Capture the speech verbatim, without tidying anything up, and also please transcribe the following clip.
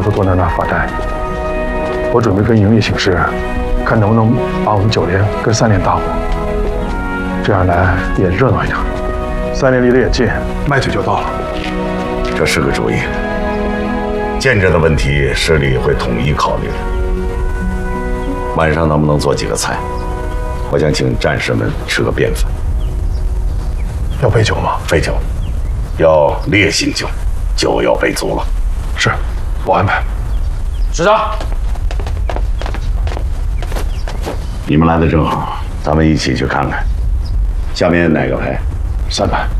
夫多能拿发呆。我准备跟营里请示，看能不能把我们九连跟三连搭伙，这样来也热闹一点。三连离得也近，迈腿就到了。 这是个主意。建制的问题，市里会统一考虑的。晚上能不能做几个菜？我想请战士们吃个便饭。 要备酒吗？ 备酒，要烈性酒，酒要备足了。 是，我安排。 师长， 你们来的正好，咱们一起去看看。下面哪个排？ 三排。